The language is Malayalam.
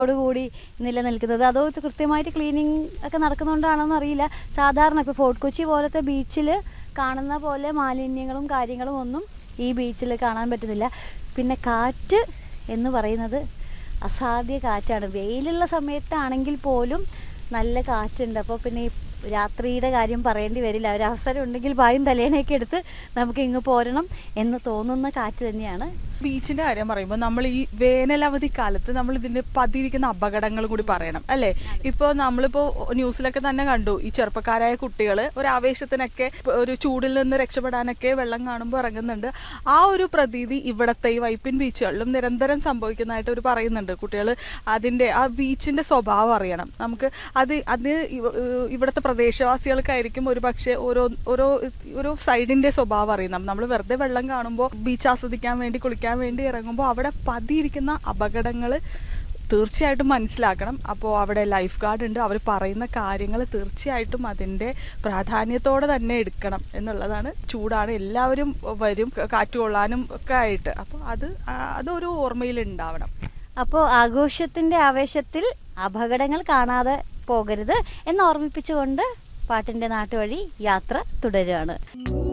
കൂടി നിലനിൽക്കുന്നത്. അതോ കൃത്യമായിട്ട് ക്ലീനിങ് ഒക്കെ നടക്കുന്നതുകൊണ്ടാണോന്ന് അറിയില്ല. സാധാരണ ഇപ്പോൾ ഫോർട്ട് കൊച്ചി പോലത്തെ ബീച്ചിൽ കാണുന്ന പോലെ മാലിന്യങ്ങളും കാര്യങ്ങളും ഒന്നും ഈ ബീച്ചിൽ കാണാൻ പറ്റുന്നില്ല. പിന്നെ കാറ്റ് എന്ന് പറയുന്നത് അസാധ്യ കാറ്റാണ്. വെയിലുള്ള സമയത്താണെങ്കിൽ പോലും നല്ല കാറ്റുണ്ട്. അപ്പോൾ പിന്നെ ഈ രാത്രിയുടെ കാര്യം പറയേണ്ടി വരില്ല. ഒരു അവസരം ഉണ്ടെങ്കിൽ പായും തലേണയൊക്കെ എടുത്ത് നമുക്ക് ഇങ്ങ് പോരണം എന്ന് തോന്നുന്ന കാറ്റ് തന്നെയാണ്. ബീച്ചിന്റെ കാര്യം പറയുമ്പോൾ നമ്മൾ ഈ വേനലവധി കാലത്ത് നമ്മൾ ഇതിന്റെ പതിയിരിക്കുന്ന അപകടങ്ങൾ കൂടി പറയണം അല്ലേ. ഇപ്പോൾ നമ്മളിപ്പോൾ ന്യൂസിലൊക്കെ തന്നെ കണ്ടു, ഈ ചെറുപ്പക്കാരായ കുട്ടികൾ ഒരു ആവേശത്തിനൊക്കെ ഒരു ചൂടിൽ നിന്ന് രക്ഷപ്പെടാനൊക്കെ വെള്ളം കാണുമ്പോൾ ഇറങ്ങുന്നുണ്ട്. ആ ഒരു പ്രതീതി ഇവിടുത്തെ ഈ വൈപ്പിൻ ബീച്ചുകളിലും നിരന്തരം സംഭവിക്കുന്നതായിട്ട് അവർ പറയുന്നുണ്ട്. കുട്ടികൾ അതിന്റെ ആ ബീച്ചിന്റെ സ്വഭാവം അറിയണം. നമുക്ക് അത് ഇവിടുത്തെ പ്രദേശവാസികൾക്കായിരിക്കും ഒരു പക്ഷേ ഓരോ സൈഡിന്റെ സ്വഭാവം അറിയുന്നത്. നമ്മൾ വെറുതെ വെള്ളം കാണുമ്പോൾ ബീച്ച് ആസ്വദിക്കാൻ വേണ്ടി കുളിക്കാൻ വേണ്ടി ഇറങ്ങുമ്പോൾ അവിടെ പതിയിരിക്കുന്ന അപകടങ്ങൾ തീർച്ചയായിട്ടും മനസ്സിലാക്കണം. അപ്പോൾ അവിടെ ലൈഫ് ഗാർഡ് ഉണ്ട്, അവർ പറയുന്ന കാര്യങ്ങൾ തീർച്ചയായിട്ടും അതിൻ്റെ പ്രാധാന്യത്തോടെ തന്നെ എടുക്കണം എന്നുള്ളതാണ്. ചൂടാണ്, എല്ലാവരും വരും കാറ്റ് കൊള്ളാനും ഒക്കെ ആയിട്ട്. അപ്പോൾ അതൊരു ഓർമ്മയിൽ ഉണ്ടാവണം. അപ്പോൾ ആഘോഷത്തിൻ്റെ ആവേശത്തിൽ അപകടങ്ങൾ കാണാതെ പോകരുത് എന്ന് ഓർമ്മിപ്പിച്ചുകൊണ്ട് പാട്ടിൻ്റെ നാട്ടുവഴി യാത്ര തുടരുകയാണ്.